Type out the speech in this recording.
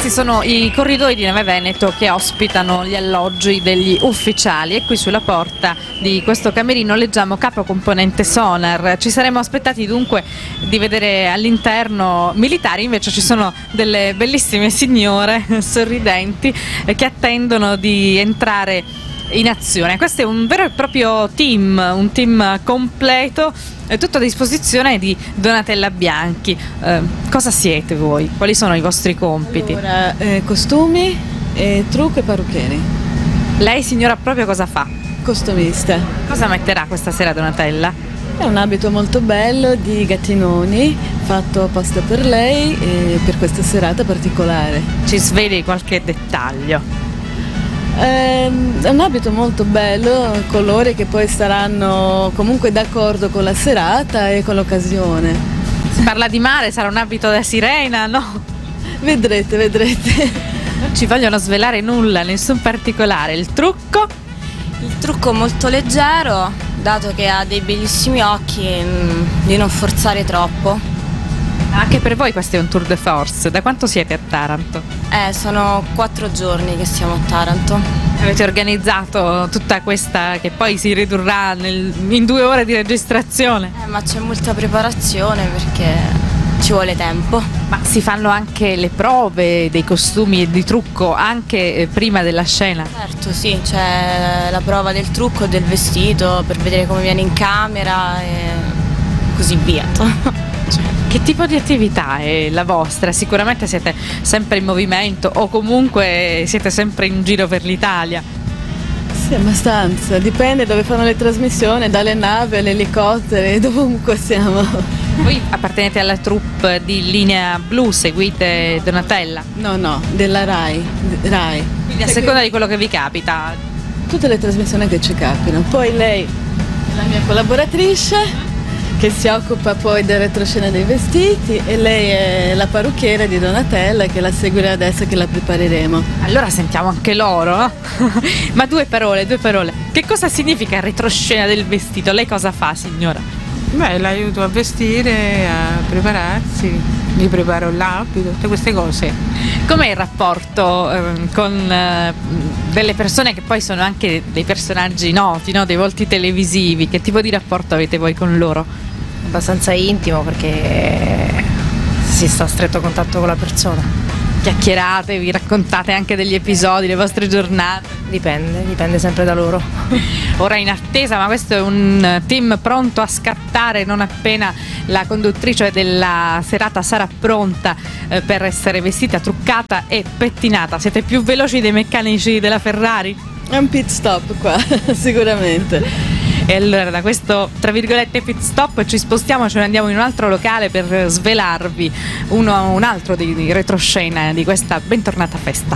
Questi sono i corridoi di Nave Veneto che ospitano gli alloggi degli ufficiali e qui sulla porta di questo camerino leggiamo capo componente Sonar. Ci saremmo aspettati dunque di vedere all'interno militari, invece ci sono delle bellissime signore sorridenti che attendono di entrare in azione. Questo è un vero e proprio team, un team completo, tutto a disposizione di Donatella Bianchi. Cosa siete voi? Quali sono i vostri compiti? Allora, costumi, trucco e parrucchieri. Lei signora proprio cosa fa? Costumista. Cosa metterà questa sera Donatella? È un abito molto bello di gattinoni, fatto apposta per lei e per questa serata particolare. Ci sveli qualche dettaglio? È un abito molto bello, colori che poi saranno comunque d'accordo con la serata e con l'occasione. Si parla di mare, sarà un abito da sirena, no? Vedrete. Non ci vogliono svelare nulla, nessun particolare. Il trucco? Il trucco molto leggero, dato che ha dei bellissimi occhi, di non forzare troppo. Anche per voi questo è un tour de force. Da quanto siete a Taranto? Sono 4 giorni che siamo a Taranto. Avete organizzato tutta questa che poi si ridurrà in 2 ore di registrazione? Ma c'è molta preparazione perché ci vuole tempo. Ma si fanno anche le prove dei costumi e di trucco anche prima della scena? Certo, sì, c'è la prova del trucco e del vestito per vedere come viene in camera e così via. Che tipo di attività è la vostra? Sicuramente siete sempre in movimento o comunque siete sempre in giro per l'Italia? Sì, abbastanza, dipende dove fanno le trasmissioni, dalle navi all'elicottero, dovunque siamo. Voi appartenete alla troupe di Linea Blu, seguite Donatella? No, della Rai. Quindi a seconda di quello che vi capita. Tutte le trasmissioni che ci capitano. Poi lei è la mia collaboratrice che si occupa poi del retroscena dei vestiti e lei è la parrucchiera di Donatella che la seguirà adesso che la prepareremo. Allora sentiamo anche loro, no? Ma due parole. Che cosa significa il retroscena del vestito? Lei cosa fa, signora? Beh, l'aiuto a vestire, a prepararsi, gli preparo l'abito, tutte queste cose. Com'è il rapporto con delle persone che poi sono anche dei personaggi noti, no? Dei volti televisivi? Che tipo di rapporto avete voi con loro? Abbastanza intimo perché si sta a stretto contatto con la persona. Chiacchierate, vi raccontate anche degli episodi, le vostre giornate? Dipende sempre da loro. Ora in attesa, ma questo è un team pronto a scattare non appena la conduttrice della serata sarà pronta per essere vestita, truccata e pettinata. Siete più veloci dei meccanici della Ferrari? È un pit stop qua, sicuramente. E allora da questo, tra virgolette, pit stop ci spostiamo, ce ne andiamo in un altro locale per svelarvi un altro di retroscena di questa bentornata festa.